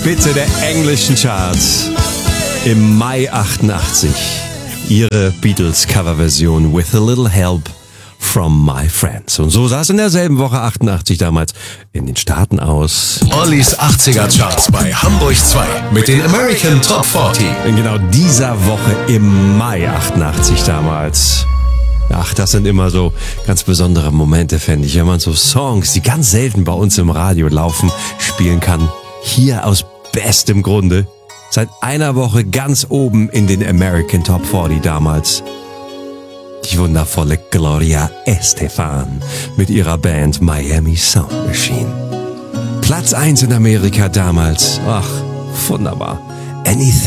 Spitze der englischen Charts. Im Mai 88 ihre Beatles-Coverversion With a Little Help from My Friends. Und so sah es in derselben Woche 88 damals in den Staaten aus. Ollis 80er Charts bei Hamburg 2 mit den American Top 40. In genau dieser Woche im Mai 88 damals. Ach, das sind immer so ganz besondere Momente, fände ich, wenn man so Songs, die ganz selten bei uns im Radio laufen, spielen kann. Hier aus bestem Grunde. Seit einer Woche ganz oben in den American Top 40 damals. Die wundervolle Gloria Estefan mit ihrer Band Miami Sound Machine. Platz 1 in Amerika damals. Ach, wunderbar. Anything.